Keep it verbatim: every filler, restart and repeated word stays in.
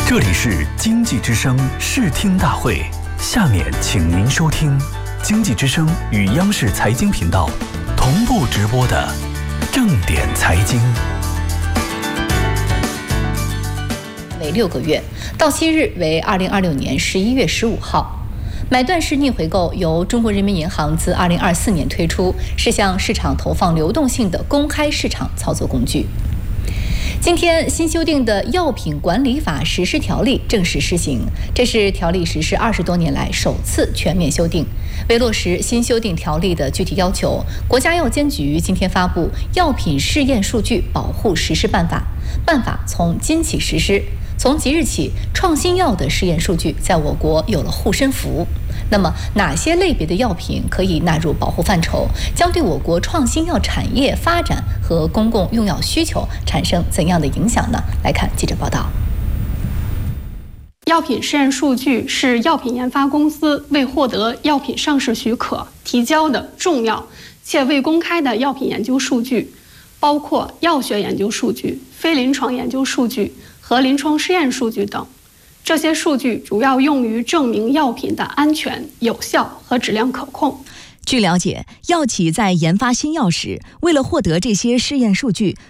这里是经济之声视听大会，下面请您收听经济之声与央视财经频道同步直播的正点财经。 为六个月，到期日为二零二六年十一月十五号。买断式逆回购由中国人民银行自二零二四年推出，是向市场投放流动性的公开市场操作工具。今天，新修订的药品管理法实施条例正式施行，这是条例实施二十多年来首次全面修订。为落实新修订条例的具体要求，国家药监局今天发布《药品试验数据保护实施办法》，办法从今起实施。从即日起，创新药的试验数据在我国有了护身符。那么，哪些类别的药品可以纳入保护范畴？将对我国创新药产业发展和公共用药需求产生怎样的影响呢？来看记者报道。 药品试验数据是药品研发公司为获得药品上市许可提交的重要且未公开的药品研究数据，包括药学研究数据、非临床研究数据和临床试验数据等。这些数据主要用于证明药品的安全、有效和质量可控。 据了解，药企在研发新药时，为了获得这些试验数据，